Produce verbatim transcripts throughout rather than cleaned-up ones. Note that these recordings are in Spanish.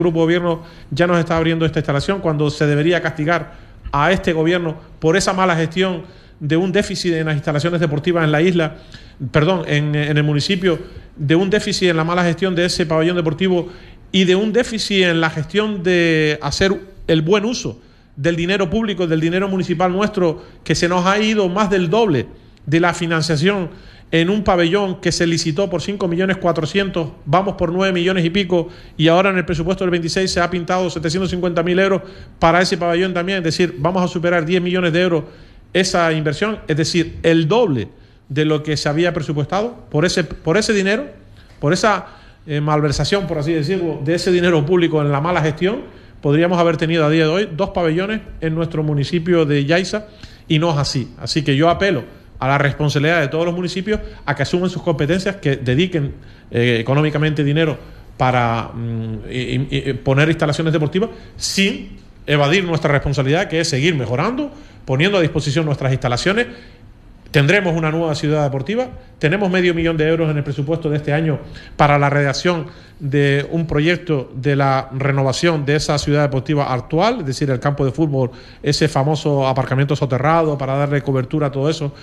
grupo de gobierno ya nos está abriendo esta instalación, cuando se debería castigar a este gobierno por esa mala gestión de un déficit en las instalaciones deportivas en la isla, perdón, en, en el municipio, de un déficit en la mala gestión de ese pabellón deportivo y de un déficit en la gestión de hacer el buen uso del dinero público, del dinero municipal nuestro, que se nos ha ido más del doble de la financiación en un pabellón que se licitó por cinco millones cuatrocientos, vamos por nueve millones y pico, y ahora en el presupuesto del veintiséis se ha pintado setecientos cincuenta mil euros para ese pabellón también, es decir, vamos a superar diez millones de euros esa inversión, es decir, el doble de lo que se había presupuestado por ese, por ese dinero, por esa eh, malversación, por así decirlo, de ese dinero público en la mala gestión. Podríamos haber tenido a día de hoy dos pabellones en nuestro municipio de Yaiza, y no es así. Así que yo apelo a la responsabilidad de todos los municipios a que asuman sus competencias, que dediquen eh, económicamente dinero para mm, y, y poner instalaciones deportivas sin evadir nuestra responsabilidad, que es seguir mejorando, poniendo a disposición nuestras instalaciones. Tendremos una nueva ciudad deportiva, tenemos medio millón de euros en el presupuesto de este año para la redacción de un proyecto de la renovación de esa ciudad deportiva actual, es decir, el campo de fútbol, ese famoso aparcamiento soterrado para darle cobertura a todo eso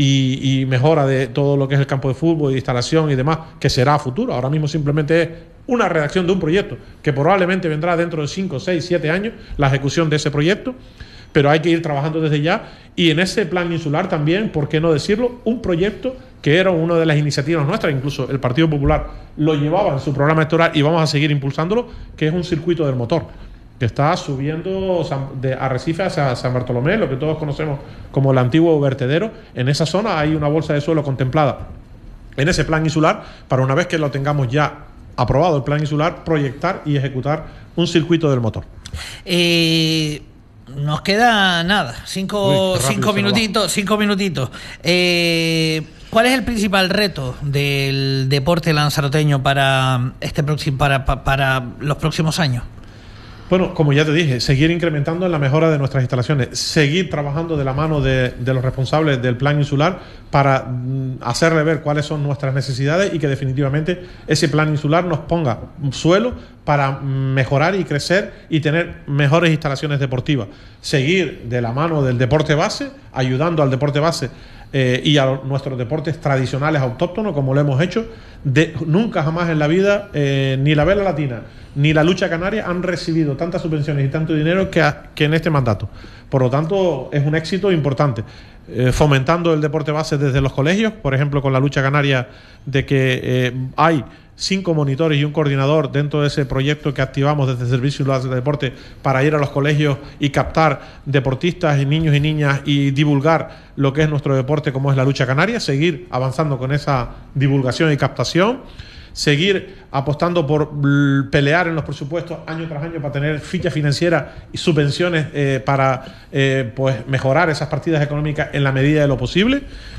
y, y mejora de todo lo que es el campo de fútbol y instalación y demás, que será a futuro. Ahora mismo simplemente es una redacción de un proyecto que probablemente vendrá dentro de cinco, seis, siete años, la ejecución de ese proyecto. Pero hay que ir trabajando desde ya, y en ese plan insular también, ¿por qué no decirlo?, un proyecto que era una de las iniciativas nuestras, incluso el Partido Popular lo llevaba en su programa electoral y vamos a seguir impulsándolo, que es un circuito del motor, que está subiendo de Arrecife hacia San Bartolomé, lo que todos conocemos como el antiguo vertedero. En esa zona hay una bolsa de suelo contemplada en ese plan insular, para una vez que lo tengamos ya aprobado el plan insular, proyectar y ejecutar un circuito del motor. Eh... Nos queda nada, cinco, Uy, cinco minutitos, cinco minutitos. Eh, ¿Cuál es el principal reto del deporte lanzaroteño para este próximo, para, para, para los próximos años? Bueno, como ya te dije, seguir incrementando en la mejora de nuestras instalaciones, seguir trabajando de la mano de, de los responsables del plan insular para mm, hacerle ver cuáles son nuestras necesidades y que definitivamente ese plan insular nos ponga suelo para mejorar y crecer y tener mejores instalaciones deportivas. Seguir de la mano del deporte base, ayudando al deporte base eh, y a nuestros deportes tradicionales autóctonos, como lo hemos hecho. De, nunca jamás en la vida eh, ni la vela latina ni la lucha canaria han recibido tantas subvenciones y tanto dinero que, a, que en este mandato. Por lo tanto, es un éxito importante. Eh, fomentando el deporte base desde los colegios, por ejemplo, con la lucha canaria, de que eh, hay cinco monitores y un coordinador dentro de ese proyecto que activamos desde el Servicio de Deporte para ir a los colegios y captar deportistas y niños y niñas y divulgar lo que es nuestro deporte, como es la lucha canaria, seguir avanzando con esa divulgación y captación, seguir apostando por pelear en los presupuestos año tras año para tener ficha financiera y subvenciones eh, para eh, pues mejorar esas partidas económicas en la medida de lo posible.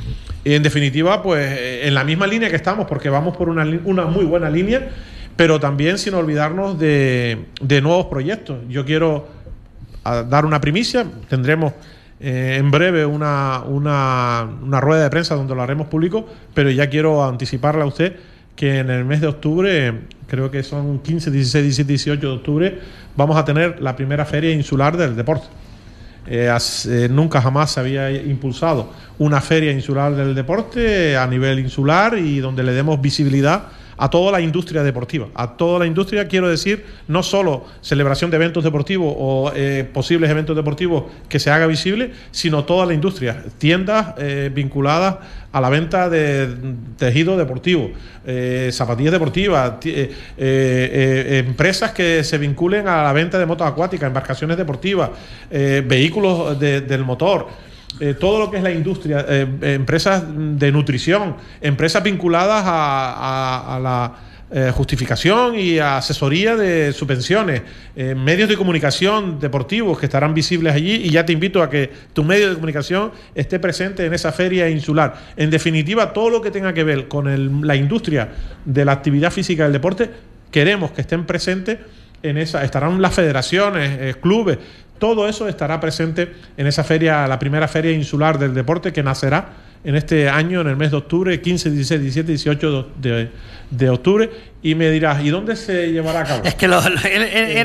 Y en definitiva, pues en la misma línea que estamos, porque vamos por una, una muy buena línea, pero también sin olvidarnos de, de nuevos proyectos. Yo quiero dar una primicia, tendremos eh, en breve una, una, una rueda de prensa donde lo haremos público, pero ya quiero anticiparle a usted que en el mes de octubre, creo que son quince, dieciséis, diecisiete, dieciocho de octubre, vamos a tener la primera feria insular del deporte. Eh, eh, nunca jamás se había impulsado una feria insular del deporte a nivel insular y donde le demos visibilidad a toda la industria deportiva. A toda la industria quiero decir, no solo celebración de eventos deportivos o eh, posibles eventos deportivos que se haga visible, sino toda la industria, tiendas eh, vinculadas a la venta de tejido deportivo, eh, zapatillas deportivas, eh, eh, eh, empresas que se vinculen a la venta de motos acuáticas, embarcaciones deportivas, eh, vehículos de, del motor. Eh, todo lo que es la industria, eh, empresas de nutrición, empresas vinculadas a, a, a la eh, justificación y a asesoría de subvenciones, eh, medios de comunicación deportivos que estarán visibles allí, y ya te invito a que tu medio de comunicación esté presente en esa feria insular. En definitiva, todo lo que tenga que ver con el, la industria de la actividad física del deporte, queremos que estén presentes en esa. Estarán las federaciones, eh, clubes. Todo eso estará presente en esa feria, la primera feria insular del deporte, que nacerá en este año, en el mes de octubre, quince, dieciséis, diecisiete, dieciocho de, de, de octubre, y me dirás, ¿y dónde se llevará a cabo? Es que lo, lo, el, el,